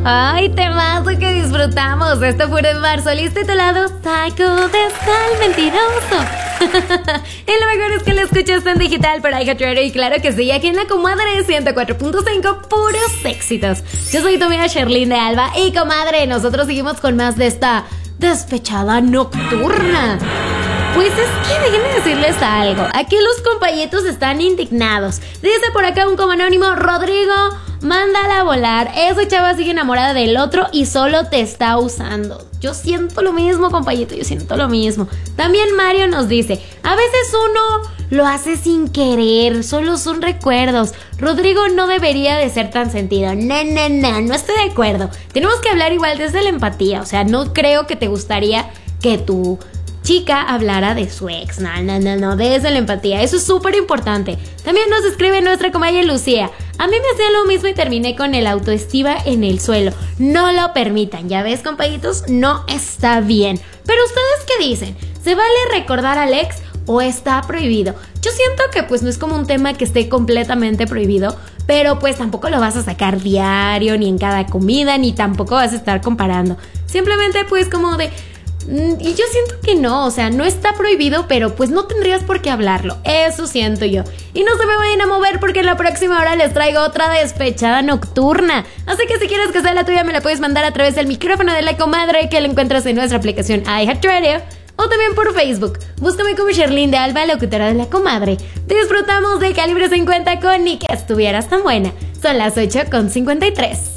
Ay, temazo que disfrutamos. Esto fue de Marsolís titulado Psycho de Sal Mentiroso. Y lo mejor es que lo escuchas en digital por iHeartRadio. Y claro que sí, aquí en La Comadre 104.5, puros éxitos. Yo soy tu amiga Sherlyn de Alba. Y comadre, nosotros seguimos con más de esta despechada nocturna. Pues es que déjenme decirles algo. Aquí los compañeros están indignados. Dice por acá un como anónimo: Rodrigo, mándala a volar. Esa chava sigue enamorada del otro y solo te está usando. Yo siento lo mismo, compañito, yo siento lo mismo. También Mario nos dice: a veces uno lo hace sin querer, solo son recuerdos. Rodrigo no debería de ser tan sentido. No estoy de acuerdo. Tenemos que hablar igual desde la empatía. O sea, no creo que te gustaría que tu chica hablara de su ex. No, desde la empatía. Eso es súper importante. También nos escribe nuestra comadre Lucía: a mí me hacía lo mismo y terminé con el autoestima en el suelo. No lo permitan. Ya ves, compañitos, no está bien. Pero ustedes, ¿qué dicen? ¿Se vale recordar al ex o está prohibido? Yo siento que pues no es como un tema que esté completamente prohibido, pero pues tampoco lo vas a sacar diario, ni en cada comida, ni tampoco vas a estar comparando. Simplemente pues como de... Y yo siento que no, o sea, no está prohibido, pero pues no tendrías por qué hablarlo. Eso siento yo. Y no se me vayan a mover porque en la próxima hora les traigo otra despechada nocturna. Así que si quieres que sea la tuya, me la puedes mandar a través del micrófono de La Comadre, que la encuentras en nuestra aplicación iHeartRadio, o también por Facebook. Búscame como Sherlyn de Alba, locutora de La Comadre. Disfrutamos de Calibre 50 con Ni que estuvieras tan buena. Son las 8:53.